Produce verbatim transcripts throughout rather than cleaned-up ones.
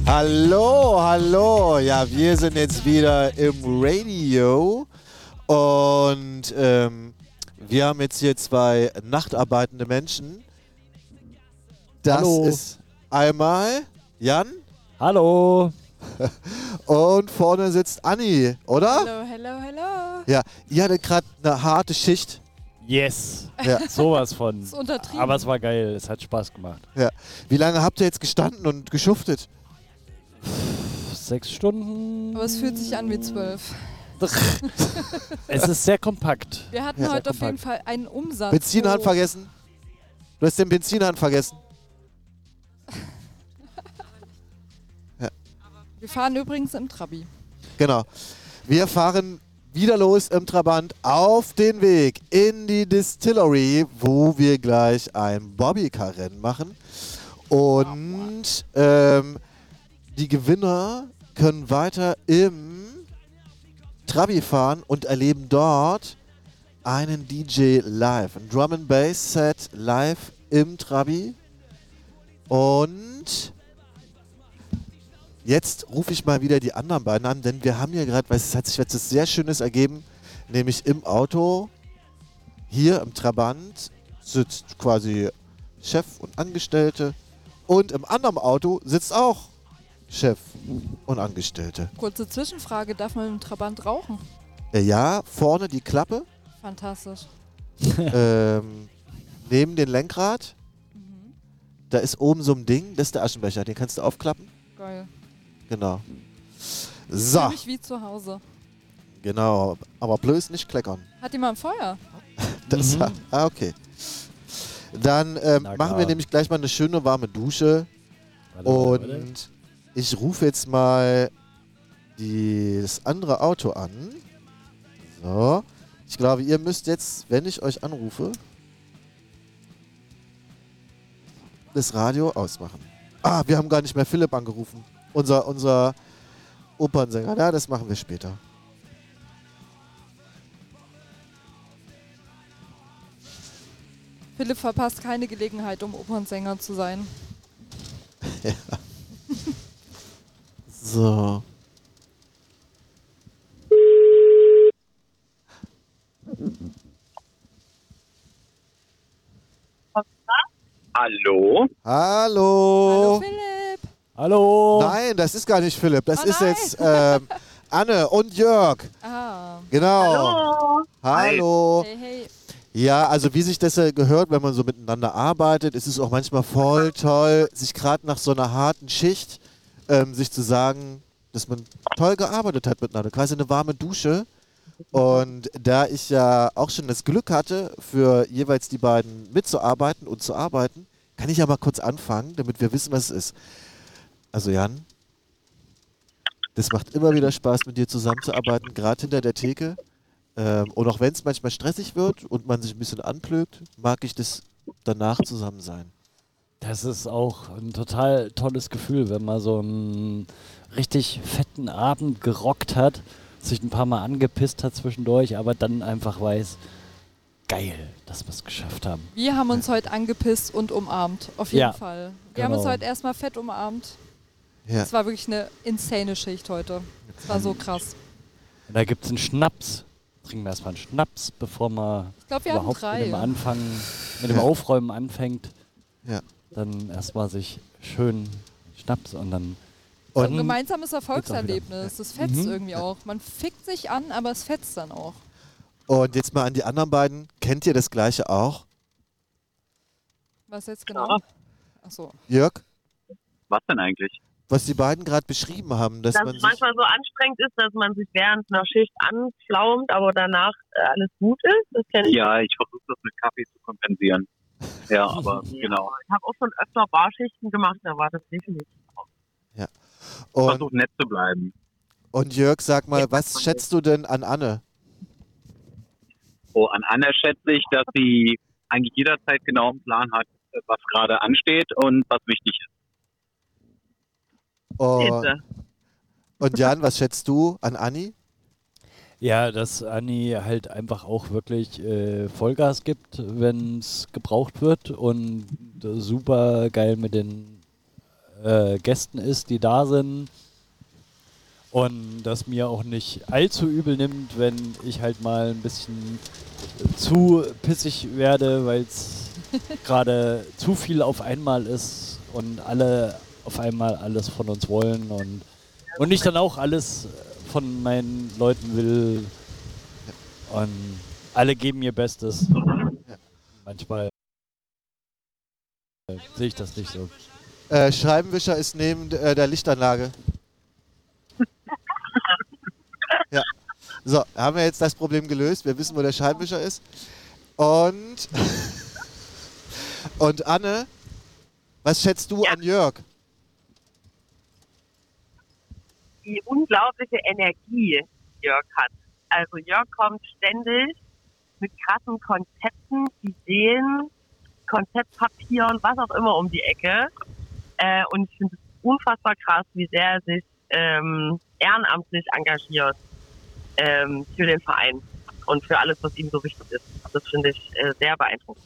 Hallo, hallo. Ja, wir sind jetzt wieder im Radio und ähm, wir haben jetzt hier zwei nachtarbeitende Menschen. Das Hallo. ist einmal Jan. Hallo. Und vorne sitzt Anni, oder? Hello, hello, hello. Ja, ihr hattet gerade eine harte Schicht. Yes. Ja. Sowas von. Das ist untertrieben. Aber es war geil. Es hat Spaß gemacht. Ja. Wie lange habt ihr jetzt gestanden und geschuftet? Sechs Stunden. Aber es fühlt sich an wie zwölf. Es ist sehr kompakt. Wir hatten Ja, heute auf kompakt. jeden Fall einen Umsatz. Benzinhahn wo- vergessen? Du hast den Benzinhahn vergessen? Wir fahren übrigens im Trabi. Genau. Wir fahren wieder los im Trabant auf den Weg in die Distillery, wo wir gleich ein Bobbycar-Rennen machen. Und ähm, die Gewinner können weiter im Trabi fahren und erleben dort einen D J live, ein Drum and Bass Set live im Trabi. Und jetzt rufe ich mal wieder die anderen beiden an, denn wir haben hier gerade, weil es hat sich etwas sehr Schönes ergeben, nämlich im Auto, hier im Trabant, sitzt quasi Chef und Angestellte und im anderen Auto sitzt auch Chef und Angestellte. Kurze Zwischenfrage, darf man im Trabant rauchen? Äh, ja, vorne die Klappe, Fantastisch. ähm, neben dem Lenkrad, Mhm. da ist oben so ein Ding, das ist der Aschenbecher, den kannst du aufklappen. Geil. Genau. Ich So, fühle mich wie zu Hause. genau, aber bloß nicht kleckern. Hat jemand ein Feuer? Das, Mhm. Ah, okay. Dann ähm, Na machen wir klar. nämlich gleich mal eine schöne warme Dusche. Warte, warte, warte. Und ich rufe jetzt mal die, das andere Auto an. So. Ich glaube, ihr müsst jetzt, wenn ich euch anrufe, das Radio ausmachen. Ah, wir haben gar nicht mehr Philipp angerufen. Unser, unser Opernsänger. Ja, das machen wir später. Philipp verpasst keine Gelegenheit, um Opernsänger zu sein. So. Hallo? Hallo. Hallo Philipp! Hallo. Nein, das ist gar nicht Philipp. Das Oh ist nein. jetzt ähm, Anne und Jörg. Ah, Genau. Hallo? Hallo. hey, hey. Ja, also wie sich das äh, gehört, wenn man so miteinander arbeitet, ist es auch manchmal voll toll, sich gerade nach so einer harten Schicht ähm, sich zu sagen, dass man toll gearbeitet hat miteinander. Quasi eine warme Dusche. Und da ich ja auch schon das Glück hatte, für jeweils die beiden mitzuarbeiten und zu arbeiten, kann ich ja mal kurz anfangen, damit wir wissen, was es ist. Also Jan, das macht immer wieder Spaß, mit dir zusammenzuarbeiten, gerade hinter der Theke. Ähm, und auch wenn es manchmal stressig wird und man sich ein bisschen anplögt, mag ich das danach zusammen sein. Das ist auch ein total tolles Gefühl, wenn man so einen richtig fetten Abend gerockt hat, sich ein paar Mal angepisst hat zwischendurch, aber dann einfach weiß, geil, dass wir es geschafft haben. Wir haben uns heute angepisst und umarmt. Auf jeden Ja, Fall. Wir haben uns genau. heute erstmal fett umarmt. Ja. Es war wirklich eine insane Schicht heute. Es war so krass. Und da gibt es einen Schnaps. Trinken wir erstmal einen Schnaps, bevor man Ich glaube, wir hatten überhaupt mit drei. dem Anfangen, mit dem Ja. Aufräumen anfängt. Ja. Dann erstmal sich schön Schnaps und dann Ein Und, gemeinsames Erfolgserlebnis. Das fetzt Mhm. irgendwie auch. Man fickt sich an, aber es fetzt dann auch. und jetzt mal an die anderen beiden. Kennt ihr das Gleiche auch? Was jetzt genau? Ja. Achso. Jörg, Was denn eigentlich? was die beiden gerade beschrieben haben, dass dass man es sich... manchmal so anstrengend ist, dass man sich während einer Schicht anpflaumt, aber danach äh, alles gut ist. Das kenne ich. Ja, ich versuche das mit Kaffee zu kompensieren. Ja, aber genau. Ich habe auch schon öfter Barschichten gemacht, da war das definitiv. Und, Versuche nett zu bleiben. und Jörg, sag mal, was schätzt du denn an Anne? Oh, an Anna schätze ich, dass sie eigentlich jederzeit genau einen Plan hat, was gerade ansteht und was wichtig ist. Und, Bitte. und Jan, was schätzt du an Anni? Ja, dass Anni halt einfach auch wirklich äh, Vollgas gibt, wenn es gebraucht wird und äh, super geil mit den äh, Gästen ist, die da sind. Und das mir auch nicht allzu übel nimmt, wenn ich halt mal ein bisschen zu pissig werde, weil es gerade zu viel auf einmal ist und alle auf einmal alles von uns wollen und, und ich dann auch alles von meinen Leuten will. Und alle geben ihr Bestes. Manchmal äh, sehe ich das nicht so. Äh, Scheibenwischer ist neben äh, der Lichtanlage. Ja. So, haben wir jetzt das Problem gelöst. Wir wissen, wo der Scheibenwischer ist. Und, und Anne, was schätzt du Ja. an Jörg? Die unglaubliche Energie, die Jörg hat. Also Jörg kommt ständig mit krassen Konzepten, Ideen, Konzeptpapieren, was auch immer um die Ecke. Äh, und ich finde es unfassbar krass, wie sehr er sich ähm, ehrenamtlich engagiert ähm, für den Verein und für alles, was ihm so wichtig ist. Das finde ich äh, sehr beeindruckend.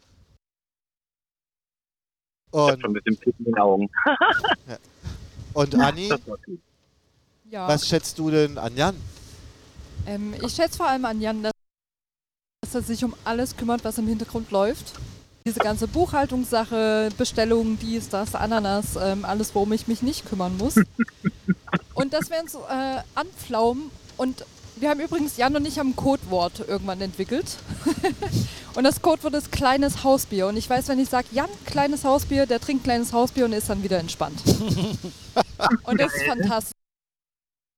Ich habe Und, schon ein bisschen Pick in den Augen. und Anni, Das war gut. Ja. was schätzt du denn an Jan? Ähm, ich schätze vor allem an Jan, dass dass er sich um alles kümmert, was im Hintergrund läuft. Diese ganze Buchhaltungssache, Bestellungen, dies, das, Ananas, ähm, alles, worum ich mich nicht kümmern muss. Und dass wir uns äh, anpflaumen. Und wir haben übrigens, Jan und ich haben ein Codewort irgendwann entwickelt. Und das Codewort ist kleines Hausbier. Und ich weiß, wenn ich sage, Jan, kleines Hausbier, der trinkt kleines Hausbier und ist dann wieder entspannt. Und das ist fantastisch.